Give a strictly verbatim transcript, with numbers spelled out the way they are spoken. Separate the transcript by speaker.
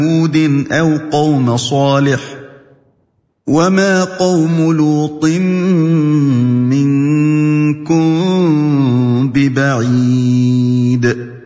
Speaker 1: هود أو قوم صالح وما قوم لوط منكم ببعيد